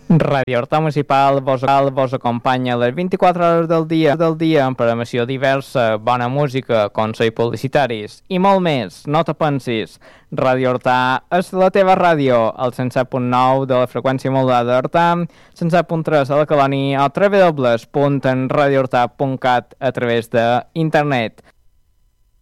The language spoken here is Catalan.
Ràdio Horta Municipal vos acompanya a les 24 hores del dia amb programació diversa, bona música, consells publicitaris i molt més. No te pensis, Ràdio Horta és la teva ràdio, al 107.9 de la freqüència modulada d'Horta, 107.3 a la Colònia o www.radiohorta.cat a través d'internet.